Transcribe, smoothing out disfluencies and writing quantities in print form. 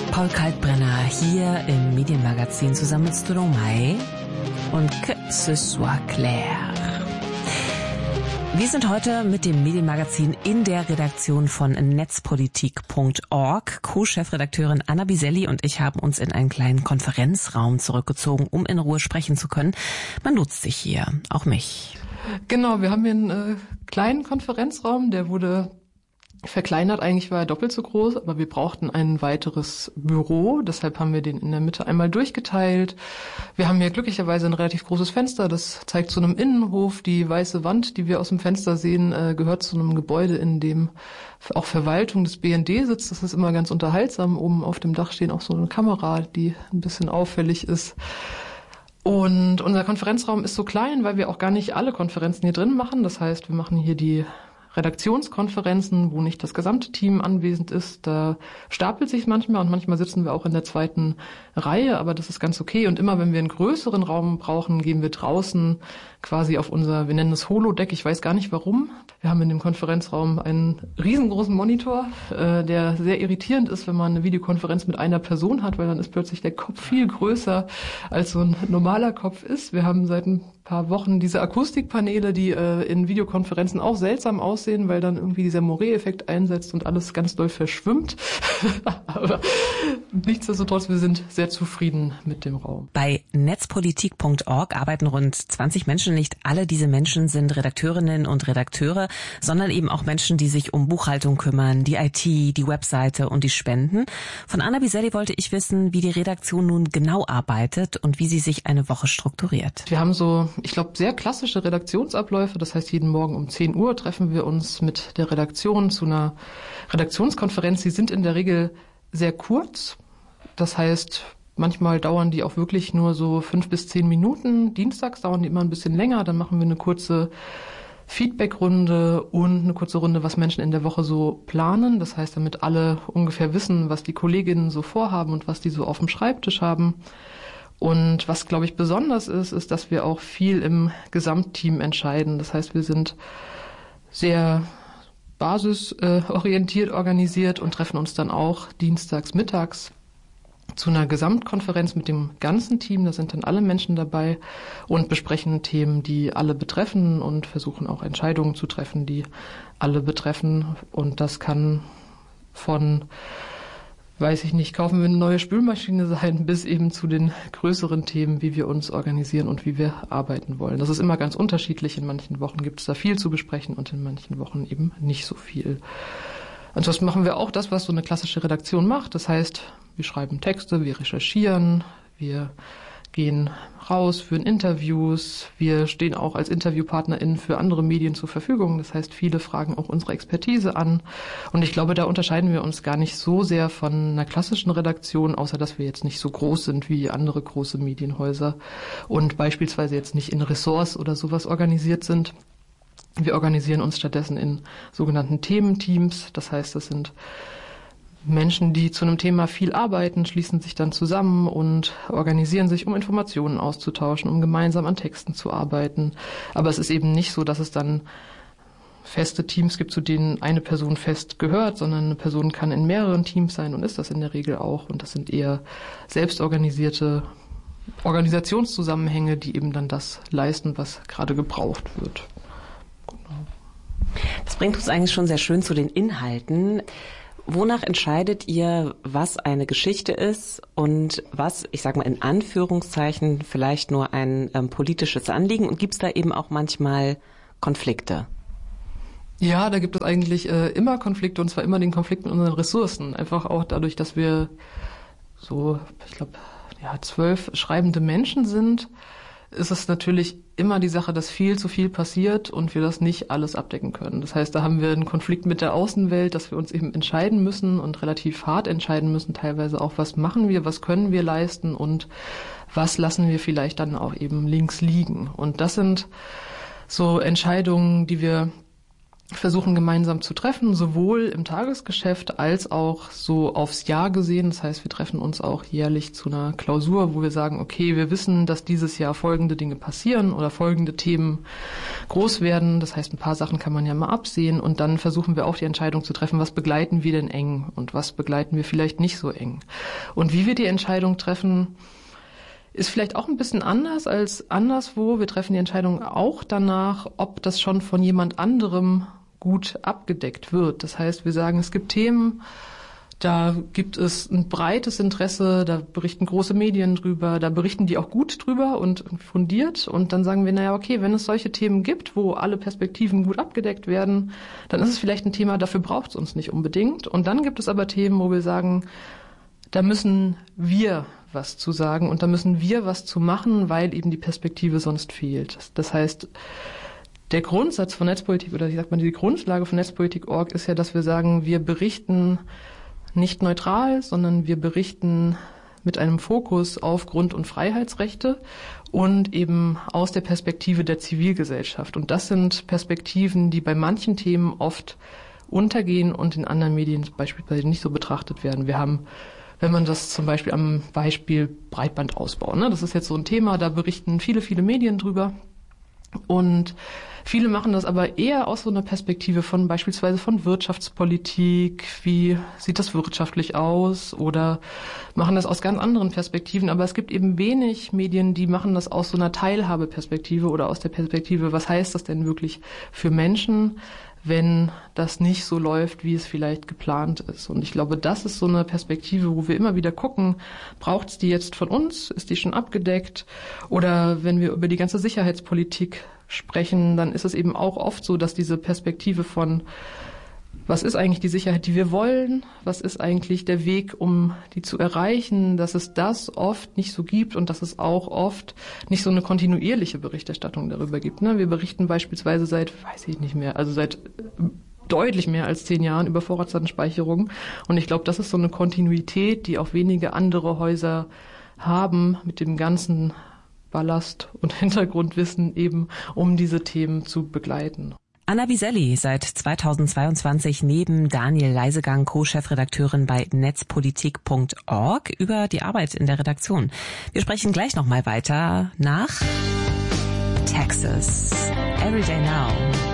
Paul Kalkbrenner hier im Medienmagazin zusammen mit Stromae und Que ce soit clair. Wir sind heute mit dem Medienmagazin in der Redaktion von netzpolitik.org. Co-Chefredakteurin Anna Biselli und ich haben uns in einen kleinen Konferenzraum zurückgezogen, um in Ruhe sprechen zu können. Man nutzt sich hier, auch mich. Genau, wir haben hier einen kleinen Konferenzraum, der wurde verkleinert. Eigentlich war er doppelt so groß, aber wir brauchten ein weiteres Büro. Deshalb haben wir den in der Mitte einmal durchgeteilt. Wir haben hier glücklicherweise ein relativ großes Fenster. Das zeigt zu einem Innenhof. Die weiße Wand, die wir aus dem Fenster sehen, gehört zu einem Gebäude, in dem auch Verwaltung des BND sitzt. Das ist immer ganz unterhaltsam. Oben auf dem Dach stehen auch so eine Kamera, die ein bisschen auffällig ist. Und unser Konferenzraum ist so klein, weil wir auch gar nicht alle Konferenzen hier drin machen. Das heißt, wir machen hier die Redaktionskonferenzen, wo nicht das gesamte Team anwesend ist. Da stapelt sich manchmal und manchmal sitzen wir auch in der zweiten Reihe, aber das ist ganz okay. Und immer, wenn wir einen größeren Raum brauchen, gehen wir draußen quasi auf unser, wir nennen es Holodeck, ich weiß gar nicht warum. Wir haben in dem Konferenzraum einen riesengroßen Monitor, der sehr irritierend ist, wenn man eine Videokonferenz mit einer Person hat, weil dann ist plötzlich der Kopf viel größer, als so ein normaler Kopf ist. Wir haben seit ein paar Wochen diese Akustikpaneele, die in Videokonferenzen auch seltsam aussehen, weil dann irgendwie dieser Moret-Effekt einsetzt und alles ganz doll verschwimmt. Aber nichtsdestotrotz, wir sind sehr zufrieden mit dem Raum. Bei netzpolitik.org arbeiten rund 20 Menschen. Nicht alle diese Menschen sind Redakteurinnen und Redakteure, sondern eben auch Menschen, die sich um Buchhaltung kümmern, die IT, die Webseite und die Spenden. Von Anna Biselli wollte ich wissen, wie die Redaktion nun genau arbeitet und wie sie sich eine Woche strukturiert. Wir haben so, ich glaube, sehr klassische Redaktionsabläufe. Das heißt, jeden Morgen um 10 Uhr treffen wir uns mit der Redaktion zu einer Redaktionskonferenz. Die sind in der Regel sehr kurz. Das heißt, manchmal dauern die auch wirklich nur so 5 bis 10 Minuten. Dienstags dauern die immer ein bisschen länger. Dann machen wir eine kurze Feedbackrunde und eine kurze Runde, was Menschen in der Woche so planen. Das heißt, damit alle ungefähr wissen, was die Kolleginnen so vorhaben und was die so auf dem Schreibtisch haben. Und was, glaube ich, besonders ist, dass wir auch viel im Gesamtteam entscheiden. Das heißt, wir sind sehr basisorientiert organisiert und treffen uns dann auch dienstags mittags zu einer Gesamtkonferenz mit dem ganzen Team. Da sind dann alle Menschen dabei und besprechen Themen, die alle betreffen und versuchen auch Entscheidungen zu treffen, die alle betreffen. Und das kann von, weiß ich nicht, kaufen wir eine neue Spülmaschine sein, bis eben zu den größeren Themen, wie wir uns organisieren und wie wir arbeiten wollen. Das ist immer ganz unterschiedlich. In manchen Wochen gibt es da viel zu besprechen und in manchen Wochen eben nicht so viel. Ansonsten machen wir auch das, was so eine klassische Redaktion macht. Das heißt, wir schreiben Texte, wir recherchieren, wir gehen raus, führen Interviews, wir stehen auch als InterviewpartnerInnen für andere Medien zur Verfügung. Das heißt, viele fragen auch unsere Expertise an. Und ich glaube, da unterscheiden wir uns gar nicht so sehr von einer klassischen Redaktion, außer dass wir jetzt nicht so groß sind wie andere große Medienhäuser und beispielsweise jetzt nicht in Ressorts oder sowas organisiert sind. Wir organisieren uns stattdessen in sogenannten Thementeams. Das heißt, das sind Menschen, die zu einem Thema viel arbeiten, schließen sich dann zusammen und organisieren sich, um Informationen auszutauschen, um gemeinsam an Texten zu arbeiten. Aber es ist eben nicht so, dass es dann feste Teams gibt, zu denen eine Person fest gehört, sondern eine Person kann in mehreren Teams sein und ist das in der Regel auch. Und das sind eher selbstorganisierte Organisationszusammenhänge, die eben dann das leisten, was gerade gebraucht wird. Das bringt uns eigentlich schon sehr schön zu den Inhalten. Wonach entscheidet ihr, was eine Geschichte ist und was, ich sage mal in Anführungszeichen, vielleicht nur ein politisches Anliegen? Und gibt es da eben auch manchmal Konflikte? Ja, da gibt es eigentlich immer Konflikte, und zwar immer den Konflikt mit unseren Ressourcen. Einfach auch dadurch, dass wir so, ich glaube, 12 schreibende Menschen sind, ist es natürlich immer die Sache, dass viel zu viel passiert und wir das nicht alles abdecken können. Das heißt, da haben wir einen Konflikt mit der Außenwelt, dass wir uns eben entscheiden müssen und relativ hart entscheiden müssen, teilweise auch, was machen wir, was können wir leisten und was lassen wir vielleicht dann auch eben links liegen. Und das sind so Entscheidungen, die wir versuchen gemeinsam zu treffen, sowohl im Tagesgeschäft als auch so aufs Jahr gesehen. Das heißt, wir treffen uns auch jährlich zu einer Klausur, wo wir sagen, okay, wir wissen, dass dieses Jahr folgende Dinge passieren oder folgende Themen groß werden. Das heißt, ein paar Sachen kann man ja mal absehen und dann versuchen wir auch die Entscheidung zu treffen, was begleiten wir denn eng und was begleiten wir vielleicht nicht so eng. Und wie wir die Entscheidung treffen, ist vielleicht auch ein bisschen anders als anderswo. Wir treffen die Entscheidung auch danach, ob das schon von jemand anderem gut abgedeckt wird. Das heißt, wir sagen, es gibt Themen, da gibt es ein breites Interesse, da berichten große Medien drüber, da berichten die auch gut drüber und fundiert. Und dann sagen wir, naja, okay, wenn es solche Themen gibt, wo alle Perspektiven gut abgedeckt werden, dann ist es vielleicht ein Thema, dafür braucht es uns nicht unbedingt. Und dann gibt es aber Themen, wo wir sagen, da müssen wir was zu sagen und da müssen wir was zu machen, weil eben die Perspektive sonst fehlt. Das heißt, der Grundsatz von Netzpolitik oder wie sagt man, die Grundlage von Netzpolitik.org ist ja, dass wir sagen, wir berichten nicht neutral, sondern wir berichten mit einem Fokus auf Grund- und Freiheitsrechte und eben aus der Perspektive der Zivilgesellschaft. Und das sind Perspektiven, die bei manchen Themen oft untergehen und in anderen Medien beispielsweise nicht so betrachtet werden. Wir haben, wenn man das zum Beispiel am Beispiel Breitbandausbau, das ist jetzt so ein Thema, da berichten viele, viele Medien drüber. Und viele machen das aber eher aus so einer Perspektive von beispielsweise von Wirtschaftspolitik, wie sieht das wirtschaftlich aus, oder machen das aus ganz anderen Perspektiven. Aber es gibt eben wenig Medien, die machen das aus so einer Teilhabeperspektive oder aus der Perspektive, was heißt das denn wirklich für Menschen, wenn das nicht so läuft, wie es vielleicht geplant ist. Und ich glaube, das ist so eine Perspektive, wo wir immer wieder gucken, braucht es die jetzt von uns? Ist die schon abgedeckt? Oder wenn wir über die ganze Sicherheitspolitik sprechen, dann ist es eben auch oft so, dass diese Perspektive von, was ist eigentlich die Sicherheit, die wir wollen? Was ist eigentlich der Weg, um die zu erreichen? Dass es das oft nicht so gibt und dass es auch oft nicht so eine kontinuierliche Berichterstattung darüber gibt. Wir berichten beispielsweise seit deutlich mehr als 10 Jahren über Vorratsdatenspeicherung. Und ich glaube, das ist so eine Kontinuität, die auch wenige andere Häuser haben mit dem ganzen Ballast und Hintergrundwissen eben, um diese Themen zu begleiten. Anna Biselli, seit 2022 neben Daniel Leisegang Co-Chefredakteurin bei Netzpolitik.org über die Arbeit in der Redaktion. Wir sprechen gleich nochmal weiter nach Texas. Everyday Now.